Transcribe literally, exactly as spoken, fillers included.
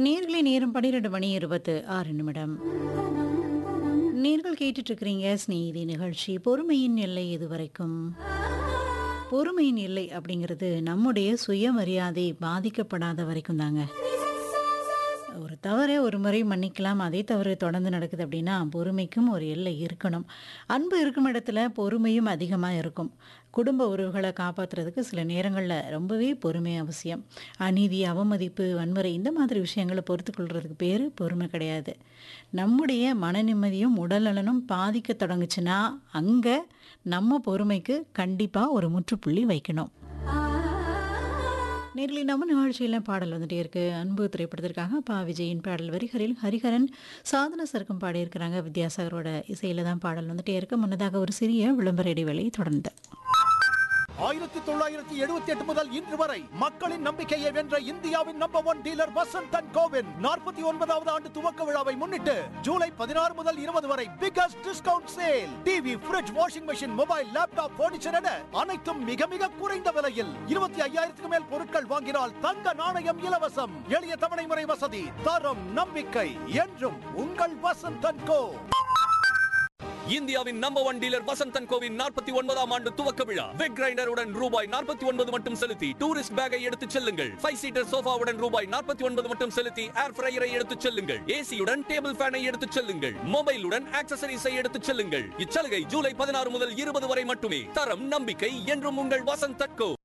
நேர்களை நேரம் பன்னிரண்டு மணி இருபத்து ஆறு நிமிடம். நேர்கள் கேட்டுட்டு இருக்கிறீங்க ஸ்நேகிதி நிகழ்ச்சி. பொறுமையின் எல்லை இதுவரைக்கும். பொறுமையின் எல்லை அப்படிங்கிறது நம்முடைய சுயமரியாதை பாதிக்கப்படாத வரைக்கும் தாங்க. ஒரு தவறை ஒரு முறை மன்னிக்கலாம், அதே தவறு தொடர்ந்து நடக்குது அப்படின்னா பொறுமைக்கும் ஒரு எல்லை இருக்கணும். அன்பு இருக்கும் இடத்துல பொறுமையும் அதிகமாக இருக்கும். குடும்ப உறவுகளை காப்பாற்றுறதுக்கு சில நேரங்களில் ரொம்பவே பொறுமை அவசியம். அநீதி, அவமதிப்பு, வன்முறை இந்த மாதிரி விஷயங்களை பொறுத்து கொள்றதுக்கு பேர் பொறுமை கிடையாது. நம்முடைய மன நிம்மதியும் உடல் நலனும் பாதிக்க தொடங்குச்சுன்னா அங்கே நம்ம பொறுமைக்கு கண்டிப்பாக ஒரு முற்றுப்புள்ளி வைக்கணும். நேரில் நம்ம நிகழ்ச்சியில் பாடல் வந்துட்டே இருக்கு. அன்பு திரைப்படத்திற்காக பா விஜயின் பாடல் வரிகளில் ஹரிஹரன், சாதன சர்க்கம் பாடியிருக்கிறாங்க. வித்யாசாகரோட இசையில தான் பாடல் வந்துட்டே இருக்கு. முன்னதாக ஒரு சிறிய விளம்பர இடைவேளை தொடர்ந்து. ஆயிரத்தி தொள்ளாயிரத்தி எழுபத்தி எட்டு முதல் இன்று வரை மக்களின் நம்பிக்கையை வென்ற இந்தியாவின் number one dealer Vasanth and CoWIN நாற்பத்தி ஒன்பதாவது ஆண்டு துவக்க விழாவை முன்னிட்டு ஜூலை பதினாறு முதல் இருபது வரை biggest discount sale. TV, fridge, washing machine, mobile, laptop, furniture என அனைத்தும் மிக மிக குறைந்த விலையில். இருபத்தி ஐயாயிரத்துக்கு மேல் பொருட்கள் வாங்கினால் தங்க நாணயம் இலவசம். எளிய தவணை முறை வசதி. தரம், நம்பிக்கை என்றும் உங்கள் வசந்த் அண்ட் கோ. இந்தியாவின் number one dealer Vasanth and CoWIN நாற்பத்தி ஒன்பதாம் ஆண்டு துவக்க விழா. வெக் கிரைண்டருடன் ரூபாய் நாற்பத்தி ஒன்பது மட்டும் செலுத்தி டூரிஸ்ட் பேக்கை எடுத்துச் செல்லுங்கள். ஃபைவ் சீட்டர் சோஃபாவுடன் ரூபாய் நாற்பத்தி ஒன்பது மட்டும் செலுத்தி ஏர் ஃப்ரையரை எடுத்துச் செல்லுங்கள். ஏசியுடன் டேபிள் ஃபேனை எடுத்துச் செல்லுங்கள். மொபைலுடன் ஆக்சசரிஸை எடுத்துச் செல்லுங்கள். இச்சலுகை ஜூலை பதினாறு முதல் இருபது வரை மட்டுமே. தரம், நம்பிக்கை என்றும் உங்கள் வசந்த் அண்ட் கோ.